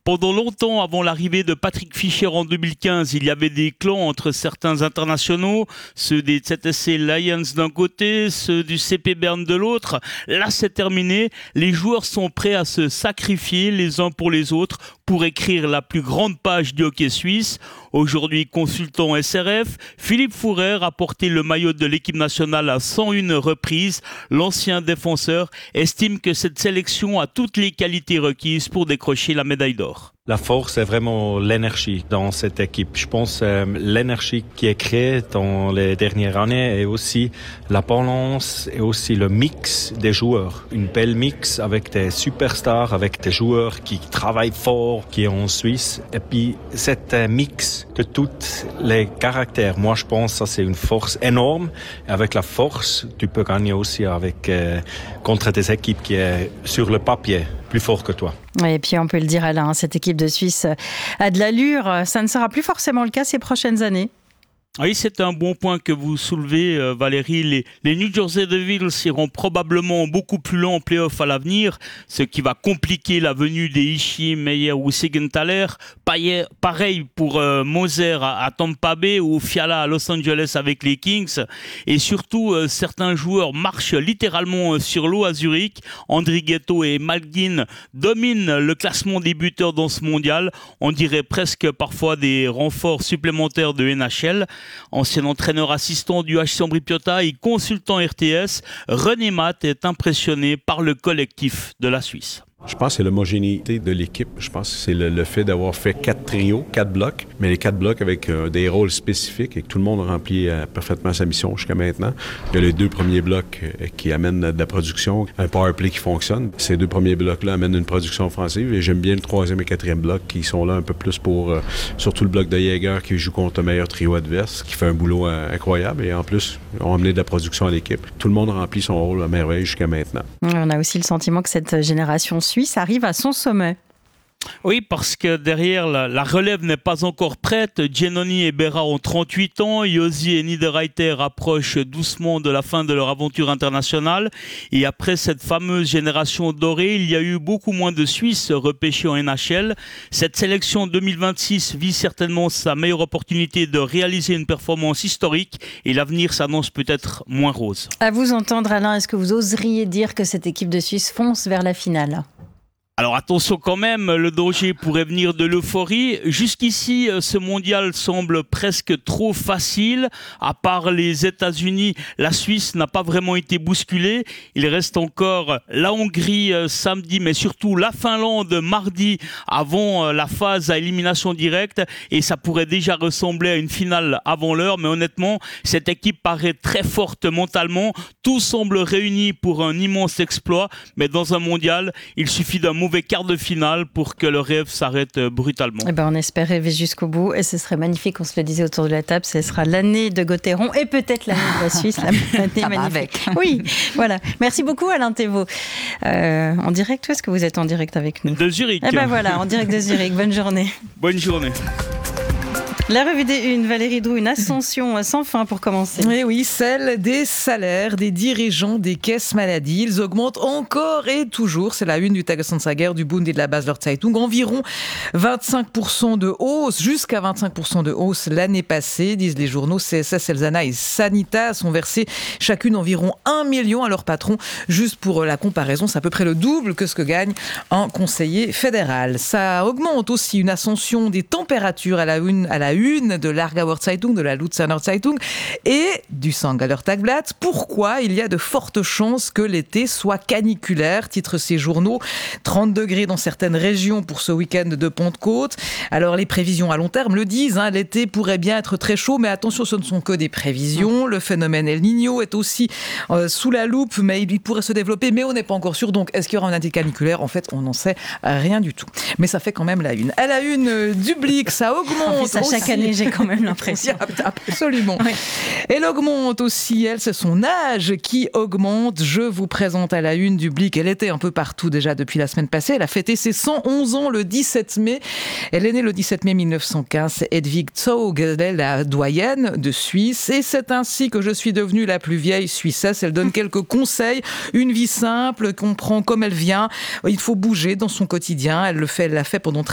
Pendant longtemps, avant l'arrivée de Patrick Fischer en 2015, il y avait des clans entre certains internationaux, ceux des ZSC Lions d'un côté, ceux du CP Berne de l'autre. Là, c'est terminé. Les joueurs sont prêts à se sacrifier les uns pour les autres pour écrire la plus grande page du hockey suisse. Aujourd'hui consultant SRF, Philippe Fourer a porté le maillot de l'équipe nationale à 101 reprises. L'ancien défenseur estime que cette sélection a toutes les qualités requises pour décrocher la médaille d'or. La force est vraiment l'énergie dans cette équipe. Je pense l'énergie qui est créée dans les dernières années et aussi la balance et aussi le mix des joueurs. Une belle mix avec des superstars, avec des joueurs qui travaillent fort, qui est en Suisse. Et puis cette mix de tous les caractères, moi je pense que ça c'est une force énorme. Et avec la force, tu peux gagner aussi avec contre des équipes qui est sur le papier plus fort que toi. Et puis on peut le dire Alain, cette équipe de Suisse a de l'allure, ça ne sera plus forcément le cas ces prochaines années. Oui, c'est un bon point que vous soulevez, Valérie. Les New Jersey Devils iront probablement beaucoup plus loin en play-off à l'avenir, ce qui va compliquer la venue des Ishii, Meyer ou Siegenthaler. Pareil pour Moser à Tampa Bay ou Fiala à Los Angeles avec les Kings. Et surtout, certains joueurs marchent littéralement sur l'eau à Zurich. Andrighetto et Malgin dominent le classement des buteurs dans ce mondial. On dirait presque parfois des renforts supplémentaires de NHL. Ancien entraîneur assistant du HC Ambri-Piotta et consultant RTS, René Matt est impressionné par le collectif de la Suisse. Je pense que c'est l'homogénéité de l'équipe. Je pense que c'est le fait d'avoir fait 4 trios, 4 blocs, mais les 4 blocs avec des rôles spécifiques et que tout le monde remplit parfaitement sa mission jusqu'à maintenant. Il y a les 2 premiers blocs qui amènent de la production, un power play qui fonctionne. Ces 2 premiers blocs-là amènent une production offensive et j'aime bien le 3e et 4e bloc qui sont là un peu plus pour, surtout le bloc de Jäger qui joue contre le meilleur trio adverse, qui fait un boulot incroyable et en plus, ont amené de la production à l'équipe. Tout le monde remplit son rôle à merveille jusqu'à maintenant. On a aussi le sentiment que cette génération suisse arrive à son sommet. Oui, parce que derrière, la relève n'est pas encore prête. Giannoni et Berra ont 38 ans. Josi et Niederreiter approchent doucement de la fin de leur aventure internationale. Et après cette fameuse génération dorée, il y a eu beaucoup moins de Suisses repêchés en NHL. Cette sélection 2026 vise certainement sa meilleure opportunité de réaliser une performance historique. Et l'avenir s'annonce peut-être moins rose. À vous entendre, Alain, est-ce que vous oseriez dire que cette équipe de Suisse fonce vers la finale ? Alors attention quand même, le danger pourrait venir de l'euphorie. Jusqu'ici, ce mondial semble presque trop facile. À part les États-Unis, la Suisse n'a pas vraiment été bousculée. Il reste encore la Hongrie samedi, mais surtout la Finlande mardi avant la phase à élimination directe. Et ça pourrait déjà ressembler à une finale avant l'heure. Mais honnêtement, cette équipe paraît très forte mentalement. Tout semble réuni pour un immense exploit. Mais dans un mondial, il suffit d'un mauvais quart de finale pour que le rêve s'arrête brutalement. On espère rêver jusqu'au bout et ce serait magnifique, on se le disait autour de la table, ce sera l'année de Gauthieron et peut-être l'année de la Suisse, l'année magnifique. Oui, voilà. Merci beaucoup Alain Thévault. En direct, où est-ce que vous êtes en direct avec nous ? De Zurich. Voilà, en direct de Zurich. Bonne journée. Bonne journée. La revue des Unes, Valérie Drou, une ascension sans fin pour commencer. Oui, celle des salaires des dirigeants des caisses maladie. Ils augmentent encore et toujours. C'est la une du Tagesanzeiger, du Bund et de la Basler Zeitung. Environ 25% de hausse, jusqu'à 25% de hausse l'année passée, disent les journaux. CSS, Elzana et Sanitas ont versé chacune environ 1 million à leur patron. Juste pour la comparaison, c'est à peu près le double que ce que gagne un conseiller fédéral. Ça augmente aussi une ascension des températures à la une de l'Aargauer Zeitung, de la Luzerner Zeitung et du St. Tagblatt. Pourquoi il y a de fortes chances que l'été soit caniculaire, titrent ces journaux. 30 degrés dans certaines régions pour ce week-end de Pentecôte. Alors les prévisions à long terme le disent, l'été pourrait bien être très chaud, mais attention, ce ne sont que des prévisions. Le phénomène El Niño est aussi sous la loupe, mais il pourrait se développer, mais on n'est pas encore sûr. Donc est-ce qu'il y aura un été caniculaire ? En fait, on n'en sait rien du tout. Mais ça fait quand même la une. À la une du Blick, ça augmente. Chaque année, j'ai quand même l'impression. Absolument. Oui. Elle augmente aussi, c'est son âge qui augmente. Je vous présente à la une du Blick. Elle était un peu partout déjà depuis la semaine passée. Elle a fêté ses 111 ans le 17 mai. Elle est née le 17 mai 1915. C'est Hedwig Zog, elle est la doyenne de Suisse. Et c'est ainsi que je suis devenue la plus vieille Suissesse. Elle donne quelques conseils. Une vie simple qu'on prend comme elle vient. Il faut bouger dans son quotidien. Elle l'a fait pendant